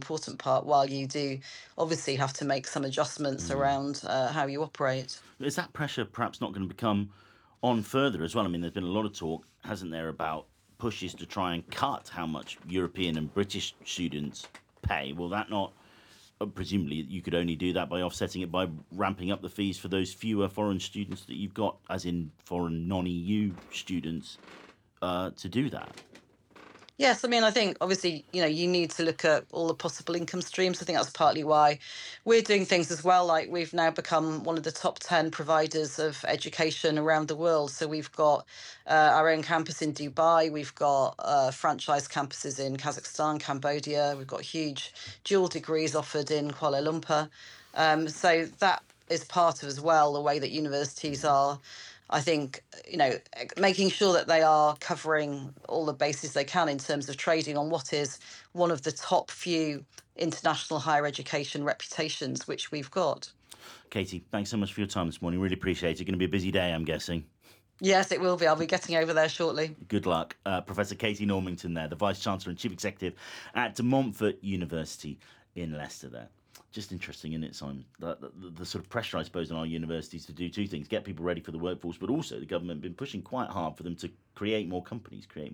important part, while you do obviously have to make some adjustments around how you operate. Is that pressure perhaps not going to become on further as well? I mean, there's been a lot of talk, hasn't there, about pushes to try and cut how much European and British students pay. Will that not, presumably, you could only do that by offsetting it by ramping up the fees for those fewer foreign students that you've got, as in foreign non-EU students, to do that? Yes, I mean, I think obviously, you need to look at all the possible income streams. I think that's partly why we're doing things as well. Like we've now become one of the top 10 providers of education around the world. So we've got our own campus in Dubai. We've got franchise campuses in Kazakhstan, Cambodia. We've got huge dual degrees offered in Kuala Lumpur. So that is part of as well the way that universities are, I think, making sure that they are covering all the bases they can in terms of trading on what is one of the top few international higher education reputations which we've got. Katie, thanks so much for your time this morning. Really appreciate it. Going to be a busy day, I'm guessing. Yes, it will be. I'll be getting over there shortly. Good luck. Professor Katie Normington there, the Vice-Chancellor and Chief Executive at De Montfort University in Leicester there. Just interesting, isn't it, Simon? The sort of pressure, I suppose, on our universities to do two things: get people ready for the workforce, but also the government been pushing quite hard for them to create more companies, create